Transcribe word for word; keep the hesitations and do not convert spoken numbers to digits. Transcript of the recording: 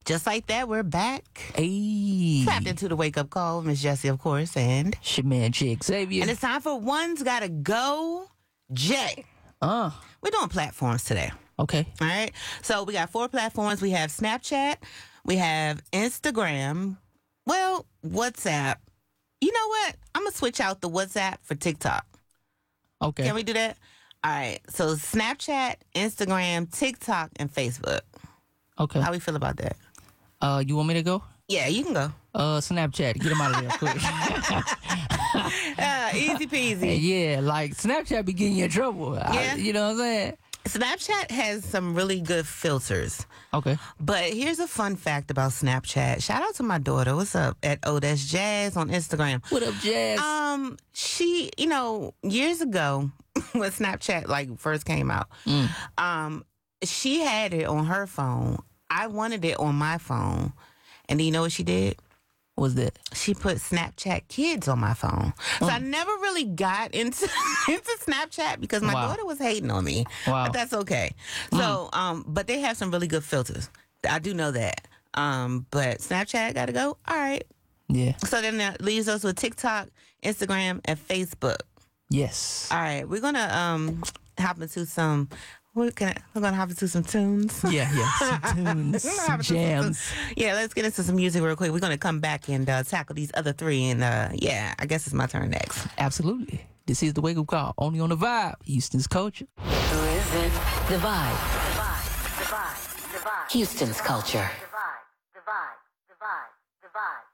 Just like that, we're back. Hey. Tapped into the wake-up call, Miss Jessie, of course, and... It's your man, Jake Xavier. And it's time for One's Gotta Go, Jay. Uh. We're doing platforms today. Okay. All right? So we got four platforms. We have Snapchat. We have Instagram. Well, WhatsApp. You know what? I'm going to switch out the WhatsApp for TikTok. Okay. Can we do that? All right. So Snapchat, Instagram, TikTok, and Facebook. Okay. How we feel about that? Uh, you want me to go? Yeah, you can go. Uh, Snapchat. Get them out of there quick. uh, easy peasy. Yeah, like Snapchat be getting you in trouble. Yeah. I, you know what I'm saying? Snapchat has some really good filters. Okay. But here's a fun fact about Snapchat. Shout out to my daughter. What's up? At Oh That's Jazz on Instagram. What up, Jazz? Um, she, you know, years ago when Snapchat like first came out, Mm. um, she had it on her phone. I wanted it on my phone. And do you know what she did? What's that? She put Snapchat Kids on my phone. So Mm. I never really got into into Snapchat because my Wow. daughter was hating on me. Wow. But that's okay. So, um, but they have some really good filters. I do know that. Um, but Snapchat got to go. All right. Yeah. So then that leaves us with TikTok, Instagram, and Facebook. Yes. All right. We're going to um hop into some... We're gonna we're gonna hop into some tunes. Yeah, yeah. Some tunes, We're gonna some hop into some jams. tunes. Yeah, let's get into some music real quick. We're gonna come back and uh, tackle these other three, and uh, yeah, I guess it's my turn next. Absolutely. This is the wake up call, only on the Vibe, Houston's culture. Who is it? The Vibe. The Vibe. The Vibe. The Vibe. Houston's culture. The Vibe. The Vibe. The Vibe. The Vibe.